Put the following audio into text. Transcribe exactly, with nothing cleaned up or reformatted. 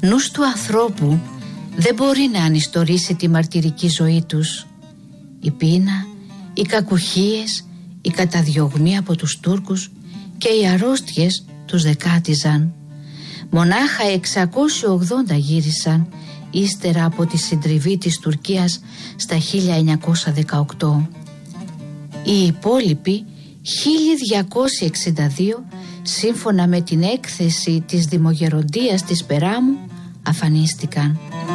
Νους του ανθρώπου δεν μπορεί να ανιστορήσει τη μαρτυρική ζωή τους. Η πείνα, οι κακουχίες, οι καταδιωγμοί από τους Τούρκους και οι αρρώστιες τους δεκάτιζαν. Μονάχα εξακόσιοι ογδόντα γύρισαν ύστερα από τη συντριβή της Τουρκίας στα χίλια εννιακόσια δεκαοκτώ. Οι υπόλοιποι χίλια διακόσιοι εξήντα δύο, σύμφωνα με την έκθεση της Δημογεροντίας της Περάμου, αφανίστηκαν.